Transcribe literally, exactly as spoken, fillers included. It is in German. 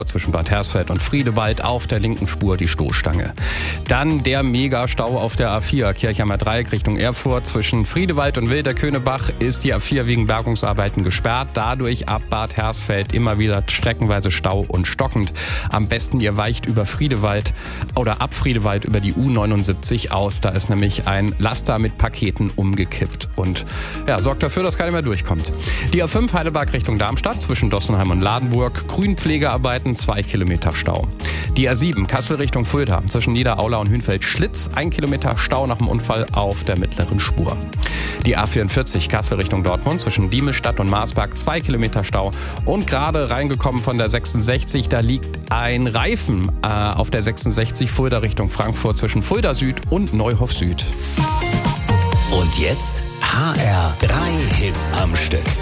zwischen Bad Hersfeld und Friedewald auf der linken Spur die Stoßstange. Dann der Megastau auf der A vier, Kirchheimer Dreieck Richtung Erfurt. Zwischen Friedewald und Wilderkönebach ist die A vier wegen Bergungsarbeiten gesperrt. Dadurch ab Bad Hersfeld immer wieder streckenweise Stau und stockend. Am besten ihr weicht über Friedewald oder ab Friedewald über die U neunundsiebzig aus. Da ist nämlich ein Laster mit Paketen umgekippt und ja, sorgt dafür, dass keiner mehr durchkommt. Die A fünf Heidelberg Richtung Darmstadt zwischen Dossenheim und Ladenburg. Grünpflegearbeiten, zwei Kilometer Stau. Die A sieben Kassel Richtung Fulda zwischen Niederaula und Hünfeld-Schlitz, ein Kilometer Stau nach dem Unfall auf der mittleren Spur. Die A vierundvierzig Kassel Richtung Dortmund zwischen Diemelstadt und Marsberg, zwei Kilometer Stau. Und gerade reingekommen von der sechsundsechzig, da liegt ein Reifen äh, auf der sechsundsechzig Fulda Richtung Frankfurt zwischen Fulda Süd und Neuhof Süd. Und jetzt H R drei Hits am Stück.